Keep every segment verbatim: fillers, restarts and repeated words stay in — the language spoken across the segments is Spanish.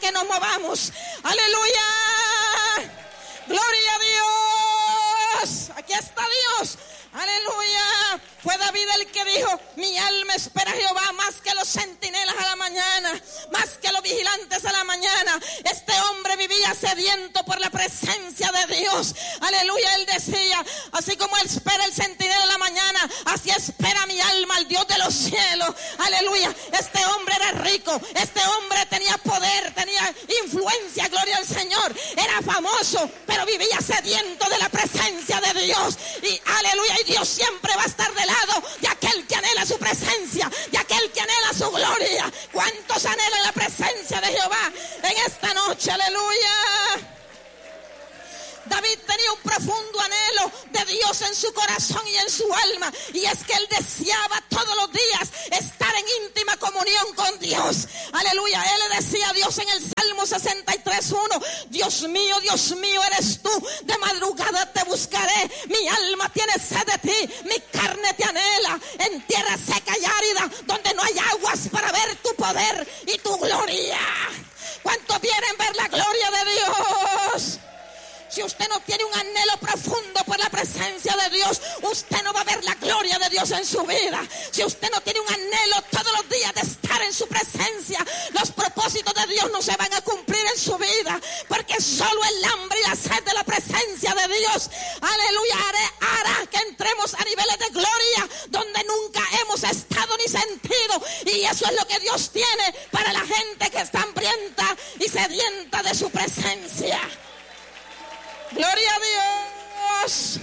que nos movamos. Aleluya. Gloria a Dios. Aquí está Dios. Aleluya. Fue David el que dijo: mi alma espera a Jehová más que los centinelas a la mañana, más que los vigilantes a la mañana. Este hombre vivía sediento por la presencia de Dios. Aleluya. Él decía: así como él espera el centinela a la mañana, así espera mi alma al Dios de los cielos. Aleluya. Este hombre era rico, este hombre tenía poder, tenía influencia, gloria al Señor. Era famoso, pero vivía sediento de la presencia de Dios. Y aleluya, y Dios siempre va a estar del lado de aquel que anhela su presencia, de aquel que anhela su gloria. ¿Cuántos anhelan la presencia de Jehová en esta noche? Aleluya. David tenía un profundo anhelo de Dios en su corazón y en su alma, y es que él deseaba todos los días estar en íntima comunión con Dios. Aleluya. Él le decía a Dios en el Salmo sesenta y tres uno: Dios mío, Dios mío eres tú, de madrugada te buscaré, mi alma tiene sed de ti, mi carne te anhela, en tierra seca y árida, donde no hay aguas, para ver tu poder y tu gloria. ¿Cuántos quieren ver la gloria de Dios? Si usted no tiene un anhelo profundo por la presencia de Dios, usted no va a ver la gloria de Dios en su vida. Si usted no tiene un anhelo todos los días de estar en su presencia, los propósitos de Dios no se van a cumplir en su vida, porque solo el hambre y la sed de la presencia de Dios, aleluya, hará, hará que entremos a niveles de gloria donde nunca hemos estado ni sentido. Y eso es lo que Dios tiene para la gente que está hambrienta y sedienta de su presencia. Gloria a Dios.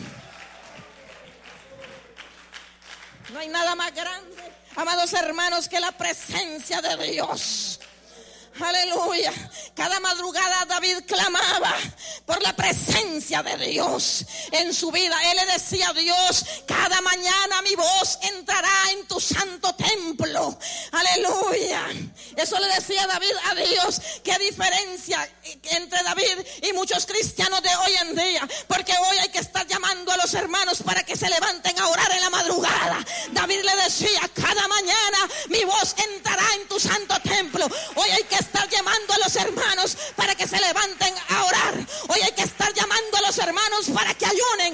No hay nada más grande, amados hermanos, que la presencia de Dios. Aleluya. Cada madrugada David clamaba por la presencia de Dios en su vida. Él le decía a Dios: cada mañana mi voz entrará en tu santo templo. Aleluya. Eso le decía David a Dios. Qué diferencia entre David y muchos cristianos de hoy en día, porque hoy hay que estar llamando a los hermanos para que se levanten a orar en la madrugada. David le decía: cada mañana mi voz entrará en tu santo templo. Hoy hay que estar llamando a los hermanos para que se levanten a orar. Hoy hay que estar llamando a los hermanos para que ayunen,